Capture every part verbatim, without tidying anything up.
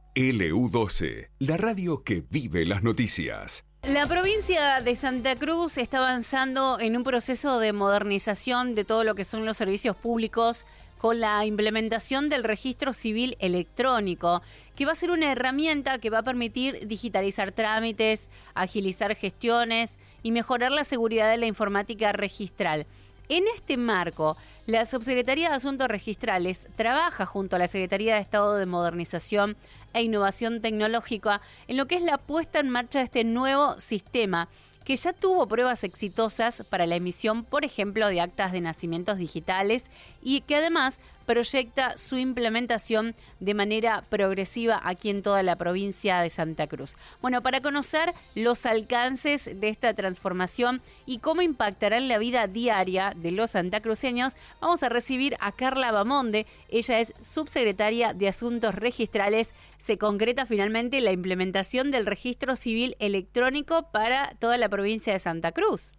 L U doce, la radio que vive las noticias. La provincia de Santa Cruz está avanzando en un proceso de modernización de todo lo que son los servicios públicos con la implementación del registro civil electrónico, que va a ser una herramienta que va a permitir digitalizar trámites, agilizar gestiones y mejorar la seguridad de la informática registral. En este marco, la Subsecretaría de Asuntos Registrales trabaja junto a la Secretaría de Estado de Modernización e Innovación Tecnológica en lo que es la puesta en marcha de este nuevo sistema, que ya tuvo pruebas exitosas para la emisión, por ejemplo, de actas de nacimientos digitales y que además proyecta su implementación de manera progresiva aquí en toda la provincia de Santa Cruz. Bueno, para conocer los alcances de esta transformación y cómo impactará en la vida diaria de los santacruceños, vamos a recibir a Carla Bamonde. Ella es subsecretaria de Asuntos Registrales. Se concreta finalmente la implementación del registro civil electrónico para toda la provincia de Santa Cruz.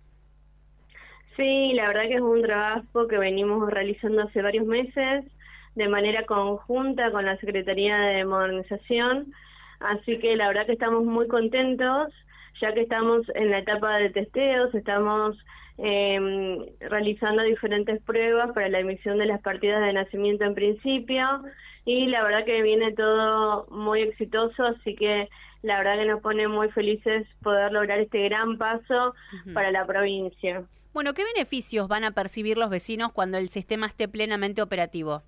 Sí, la verdad que es un trabajo que venimos realizando hace varios meses de manera conjunta con la Secretaría de Modernización, así que la verdad que estamos muy contentos, ya que estamos en la etapa de testeos, estamos eh, realizando diferentes pruebas para la emisión de las partidas de nacimiento en principio, y la verdad que viene todo muy exitoso, así que la verdad que nos pone muy felices poder lograr este gran paso uh-huh. para la provincia. Bueno, ¿qué beneficios van a percibir los vecinos cuando el sistema esté plenamente operativo?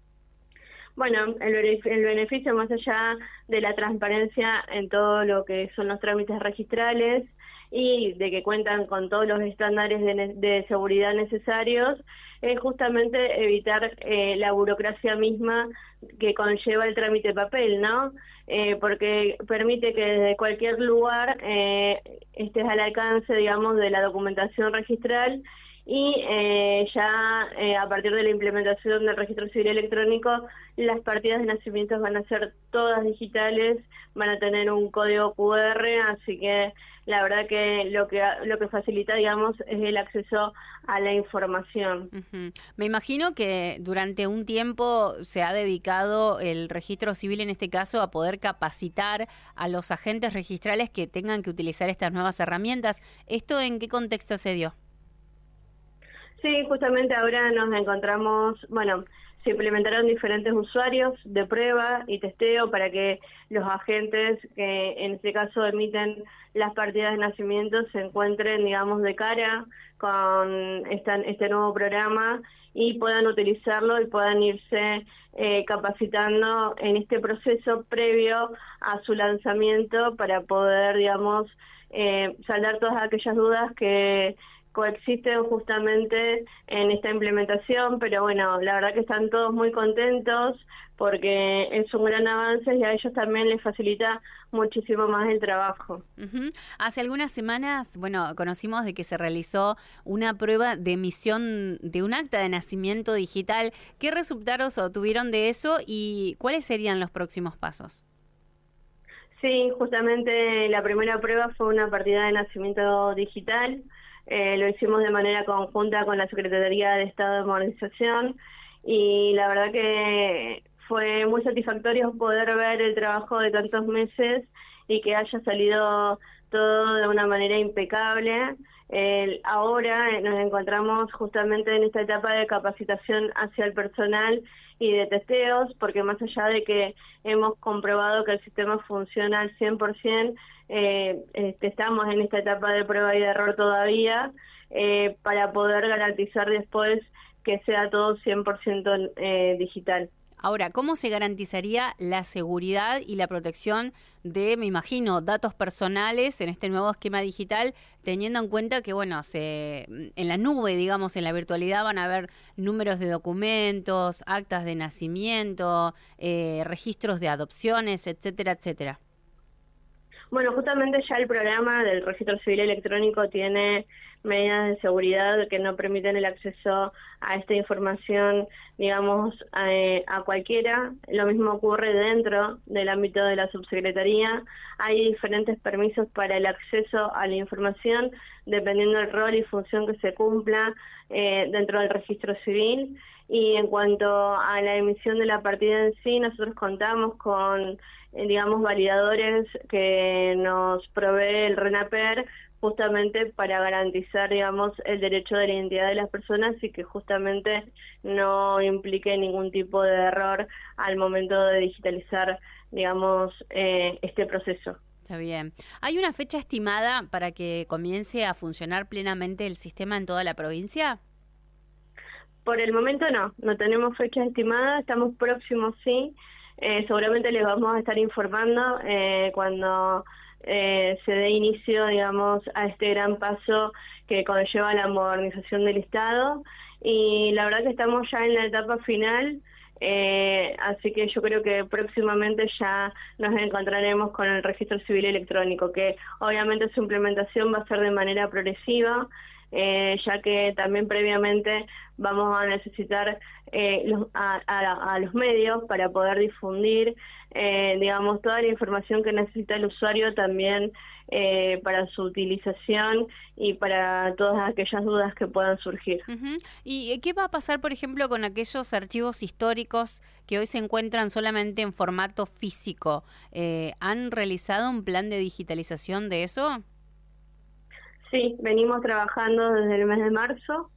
Bueno, el, el beneficio más allá de la transparencia en todo lo que son los trámites registrales y de que cuentan con todos los estándares de, de seguridad necesarios, es justamente evitar eh, la burocracia misma que conlleva el trámite de papel, ¿no? Eh, porque permite que desde cualquier lugar eh, estés al alcance, digamos, de la documentación registral y eh, ya eh, a partir de la implementación del registro civil electrónico, las partidas de nacimientos van a ser todas digitales, van a tener un código cu erre, así que la verdad que lo que lo que facilita, digamos, es el acceso a la información. Uh-huh. Me imagino que durante un tiempo se ha dedicado el registro civil, en este caso, a poder capacitar a los agentes registrales que tengan que utilizar estas nuevas herramientas. ¿Esto en qué contexto se dio? Sí, justamente ahora nos encontramos, bueno, se implementaron diferentes usuarios de prueba y testeo para que los agentes que en este caso emiten las partidas de nacimiento se encuentren, digamos, de cara con esta, este nuevo programa y puedan utilizarlo y puedan irse eh, capacitando en este proceso previo a su lanzamiento para poder, digamos, eh, saldar todas aquellas dudas que coexisten justamente en esta implementación, pero bueno, la verdad que están todos muy contentos porque es un gran avance y a ellos también les facilita muchísimo más el trabajo. Uh-huh. Hace algunas semanas, bueno, conocimos de que se realizó una prueba de emisión de un acta de nacimiento digital. ¿Qué resultados obtuvieron de eso y cuáles serían los próximos pasos? Sí, justamente la primera prueba fue una partida de nacimiento digital. Eh, lo hicimos de manera conjunta con la Secretaría de Estado de Modernización y la verdad que fue muy satisfactorio poder ver el trabajo de tantos meses y que haya salido todo de una manera impecable. Eh, ahora nos encontramos justamente en esta etapa de capacitación hacia el personal y de testeos, porque más allá de que hemos comprobado que el sistema funciona al cien por ciento, eh, este, estamos en esta etapa de prueba y de error todavía, eh, para poder garantizar después que sea todo cien por ciento eh, digital. Ahora, ¿cómo se garantizaría la seguridad y la protección de, me imagino, datos personales en este nuevo esquema digital, teniendo en cuenta que, bueno, se en la nube, digamos, en la virtualidad van a haber números de documentos, actas de nacimiento, eh, registros de adopciones, etcétera, etcétera? Bueno, justamente ya el programa del registro civil electrónico tiene medidas de seguridad que no permiten el acceso a esta información, digamos, a, a cualquiera. Lo mismo ocurre dentro del ámbito de la subsecretaría. Hay diferentes permisos para el acceso a la información, dependiendo del rol y función que se cumpla eh, dentro del registro civil. Y en cuanto a la emisión de la partida en sí, nosotros contamos con, eh, digamos, validadores que nos provee el RENAPER justamente para garantizar, digamos, el derecho de la identidad de las personas y que justamente no implique ningún tipo de error al momento de digitalizar, digamos, eh, este proceso. Está bien. ¿Hay una fecha estimada para que comience a funcionar plenamente el sistema en toda la provincia? Por el momento no, no tenemos fecha estimada, estamos próximos, sí. Eh, seguramente les vamos a estar informando eh, cuando eh, se dé inicio, digamos, a este gran paso que conlleva la modernización del Estado. Y la verdad que estamos ya en la etapa final, eh, así que yo creo que próximamente ya nos encontraremos con el registro civil electrónico, que obviamente su implementación va a ser de manera progresiva, eh, ya que también previamente vamos a necesitar eh, los, a, a, a los medios para poder difundir, eh, digamos, toda la información que necesita el usuario también eh, para su utilización y para todas aquellas dudas que puedan surgir. Uh-huh. ¿Y qué va a pasar, por ejemplo, con aquellos archivos históricos que hoy se encuentran solamente en formato físico? Eh, ¿Han realizado un plan de digitalización de eso? Sí, venimos trabajando desde el mes de marzo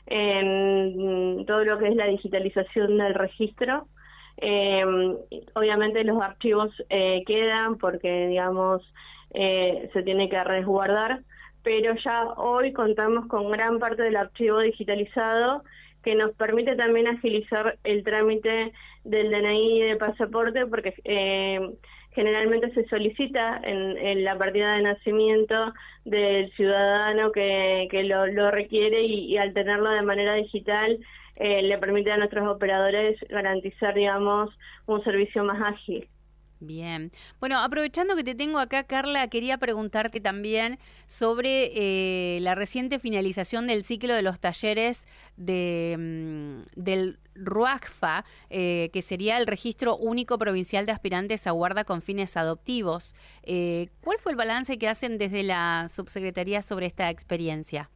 en todo lo que es la digitalización del registro. Eh, obviamente los archivos eh, quedan porque, digamos, eh, se tiene que resguardar, pero ya hoy contamos con gran parte del archivo digitalizado que nos permite también agilizar el trámite del D N I y de pasaporte, porque eh, generalmente se solicita en, en la partida de nacimiento del ciudadano que, que lo, lo requiere y, y al tenerlo de manera digital eh, le permite a nuestros operadores garantizar, digamos, un servicio más ágil. Bien. Bueno, aprovechando que te tengo acá, Carla, quería preguntarte también sobre eh, la reciente finalización del ciclo de los talleres de, mm, del RUAGFA, eh, que sería el Registro Único Provincial de Aspirantes a Guarda con Fines Adoptivos. Eh, ¿Cuál fue el balance que hacen desde la subsecretaría sobre esta experiencia?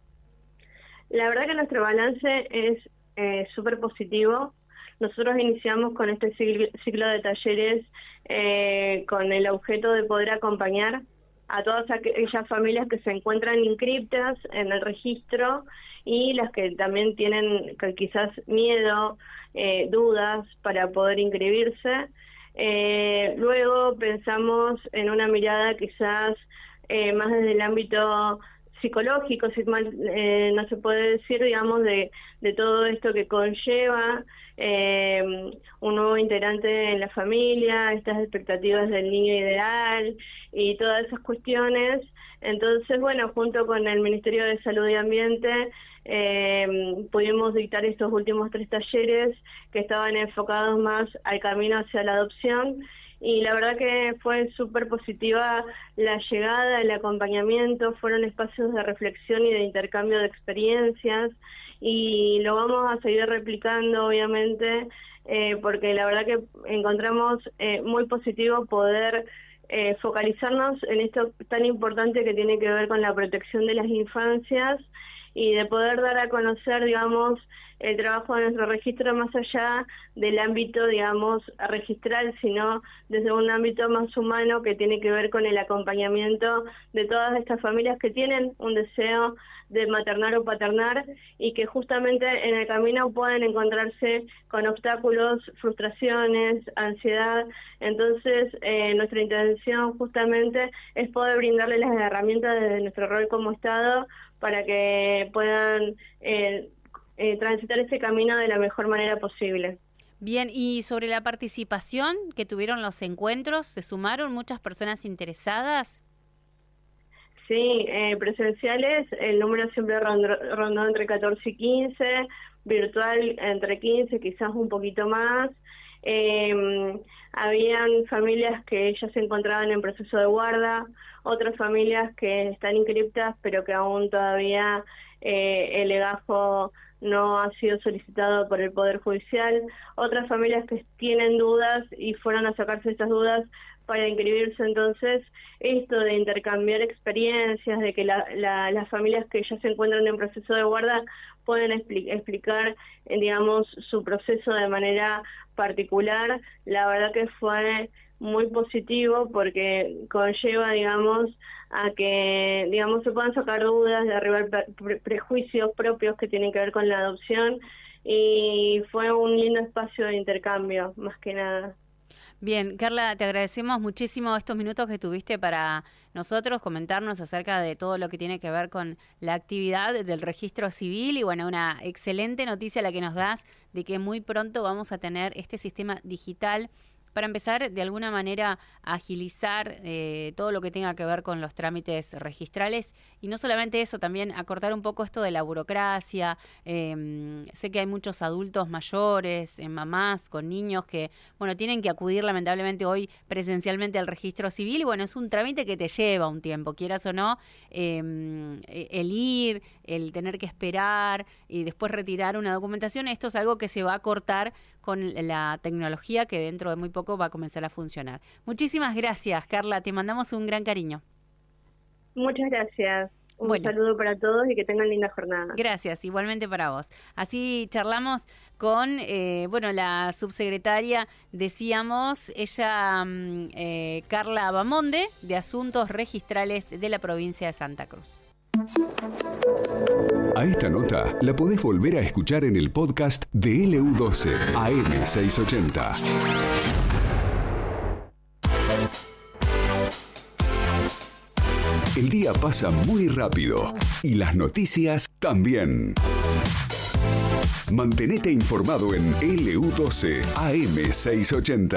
La verdad que nuestro balance es eh, súper positivo. Nosotros iniciamos con este ciclo de talleres eh, con el objeto de poder acompañar a todas aquellas familias que se encuentran inscriptas en el registro y las que también tienen quizás miedo, eh, dudas para poder inscribirse. Eh, luego pensamos en una mirada quizás eh, más desde el ámbito psicológico, si mal eh, no se puede decir, digamos, de, de todo esto que conlleva eh, un nuevo integrante en la familia, estas expectativas del niño ideal y todas esas cuestiones. Entonces, bueno, junto con el Ministerio de Salud y Ambiente eh, pudimos dictar estos últimos tres talleres que estaban enfocados más al camino hacia la adopción. Y la verdad que fue súper positiva la llegada, el acompañamiento, fueron espacios de reflexión y de intercambio de experiencias y lo vamos a seguir replicando obviamente eh, porque la verdad que encontramos eh, muy positivo poder eh, focalizarnos en esto tan importante que tiene que ver con la protección de las infancias y de poder dar a conocer, digamos, el trabajo de nuestro registro más allá del ámbito, digamos, registral, sino desde un ámbito más humano que tiene que ver con el acompañamiento de todas estas familias que tienen un deseo de maternar o paternar y que justamente en el camino pueden encontrarse con obstáculos, frustraciones, ansiedad. Entonces, eh, nuestra intención justamente es poder brindarles las herramientas desde nuestro rol como Estado para que puedan eh, eh, transitar ese camino de la mejor manera posible. Bien, y sobre la participación que tuvieron los encuentros, ¿se sumaron muchas personas interesadas? Sí, eh, presenciales, el número siempre rondó, rondó entre catorce y quince, virtual entre quince, quizás un poquito más. Eh, habían familias que ya se encontraban en proceso de guarda, otras familias que están inscriptas pero que aún todavía eh, el legajo no ha sido solicitado por el Poder Judicial, otras familias que tienen dudas y fueron a sacarse estas dudas para inscribirse. Entonces, esto de intercambiar experiencias, de que la, la, las familias que ya se encuentran en proceso de guarda pueden expli- explicar, eh, digamos, su proceso de manera particular, la verdad que fue muy positivo porque conlleva, digamos, a que, digamos, se puedan sacar dudas, derribar pre- prejuicios propios que tienen que ver con la adopción, y fue un lindo espacio de intercambio, más que nada. Bien, Carla, te agradecemos muchísimo estos minutos que tuviste para nosotros, comentarnos acerca de todo lo que tiene que ver con la actividad del registro civil, y bueno, una excelente noticia la que nos das de que muy pronto vamos a tener este sistema digital para empezar de alguna manera a agilizar eh, todo lo que tenga que ver con los trámites registrales, y no solamente eso, también acortar un poco esto de la burocracia. Eh, sé que hay muchos adultos mayores, eh, mamás con niños que, bueno, tienen que acudir lamentablemente hoy presencialmente al registro civil, y bueno, es un trámite que te lleva un tiempo, quieras o no, eh, el ir, el tener que esperar y después retirar una documentación. Esto es algo que se va a cortar con la tecnología que dentro de muy poco va a comenzar a funcionar. Muchísimas gracias, Carla, te mandamos un gran cariño. Muchas gracias. Un bueno, saludo para todos y que tengan linda jornada. Gracias, igualmente para vos. Así charlamos con, eh, bueno, la subsecretaria, decíamos, ella, eh, Carla Bamonde, de Asuntos Registrales de la provincia de Santa Cruz. A esta nota la podés volver a escuchar en el podcast de L U doce A M seiscientos ochenta. El día pasa muy rápido y las noticias también. Mantenete informado en L U doce A M seiscientos ochenta.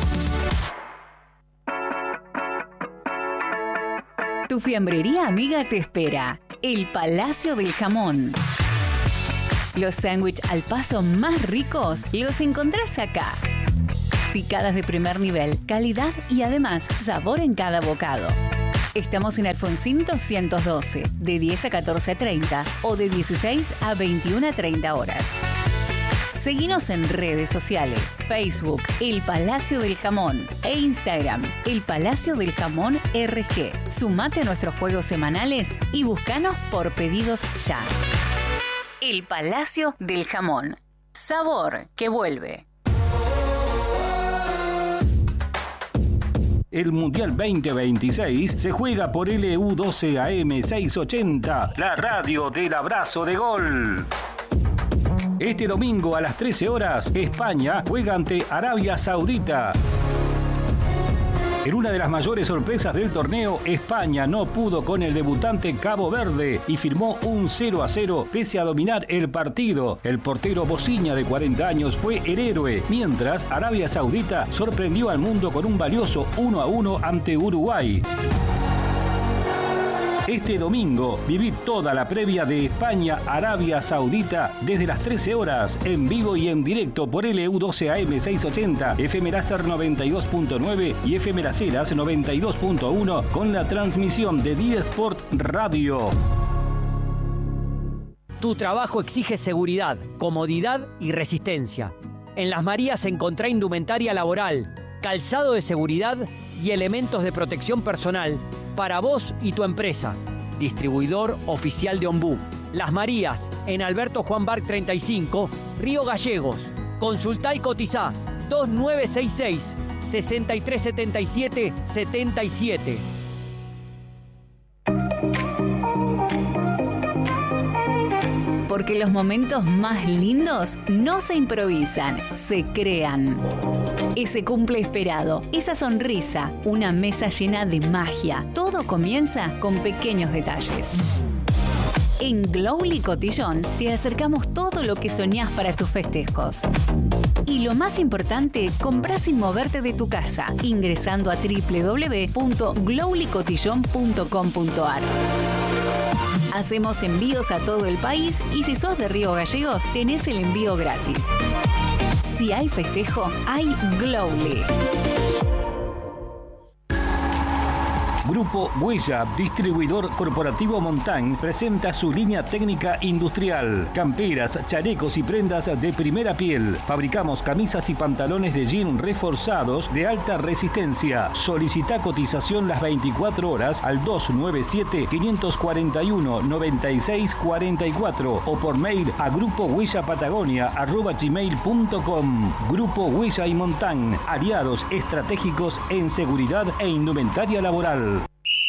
Tu fiambrería amiga te espera. El Palacio del Jamón. Los sándwiches al paso más ricos los encontrás acá. Picadas de primer nivel, calidad y además sabor en cada bocado. Estamos en Alfonsín doscientos doce, de diez a catorce treinta o de dieciséis a veintiuna treinta horas. Seguinos en redes sociales, Facebook, El Palacio del Jamón, e Instagram, El Palacio del Jamón R G. Sumate a nuestros juegos semanales y búscanos por pedidos ya. El Palacio del Jamón. Sabor que vuelve. El Mundial veinte veintiséis se juega por L U doce A M seiscientos ochenta, la radio del abrazo de gol. Este domingo a las trece horas, España juega ante Arabia Saudita. En una de las mayores sorpresas del torneo, España no pudo con el debutante Cabo Verde y firmó un cero a cero pese a dominar el partido. El portero Bociña, de cuarenta años, fue el héroe, mientras Arabia Saudita sorprendió al mundo con un valioso uno a uno ante Uruguay. Este domingo, viví toda la previa de España-Arabia Saudita desde las trece horas, en vivo y en directo por L U doce A M seiscientos ochenta, F M Láser noventa y dos punto nueve y F M Laseras noventa y dos punto uno, con la transmisión de Día Sport Radio. Tu trabajo exige seguridad, comodidad y resistencia. En Las Marías encontrá indumentaria laboral, calzado de seguridad y elementos de protección personal para vos y tu empresa. Distribuidor oficial de Ombú. Las Marías, en Alberto Juan Barc treinta y cinco, Río Gallegos. Consultá y cotizá dos nueve seis seis, seis tres siete siete, siete siete. Porque los momentos más lindos no se improvisan, se crean. Ese cumple esperado, esa sonrisa, una mesa llena de magia. Todo comienza con pequeños detalles. En Glowly Cotillón te acercamos todo lo que soñás para tus festejos. Y lo más importante, comprá sin moverte de tu casa, ingresando a doble u doble u doble u punto glowly cotillón punto com punto a r. Hacemos envíos a todo el país y si sos de Río Gallegos, tenés el envío gratis. Si hay festejo, hay Glowly. Grupo Huella, distribuidor corporativo Montán, presenta su línea técnica industrial. Camperas, chalecos y prendas de primera piel. Fabricamos camisas y pantalones de jean reforzados de alta resistencia. Solicita cotización las veinticuatro horas al dos nueve siete, cinco cuatro uno, nueve seis cuatro cuatro o por mail a grupo huella patagonia arroba gmail punto com. Grupo Huella y Montán, aliados estratégicos en seguridad e indumentaria laboral.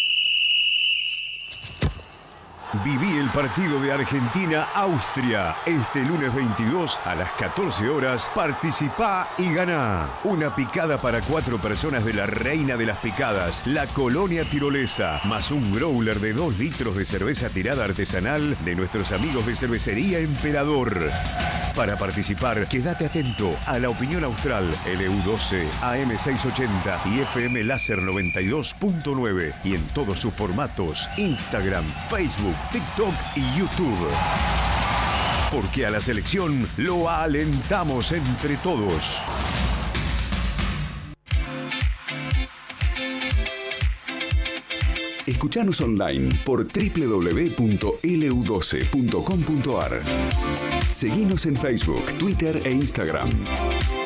Viví el partido de Argentina-Austria. Este lunes veintidós a las catorce horas. Participá y ganá. Una picada para cuatro personas de la reina de las picadas, la Colonia Tirolesa, más un growler de dos litros de cerveza tirada artesanal de nuestros amigos de Cervecería Emperador. Para participar, quédate atento a La Opinión Austral, L U doce, A M seiscientos ochenta y F M Láser noventa y dos punto nueve y en todos sus formatos, Instagram, Facebook, TikTok y YouTube. Porque a la selección lo alentamos entre todos. Escuchanos online por doble u doble u doble u punto L U doce punto com punto ar. Seguinos en Facebook, Twitter e Instagram.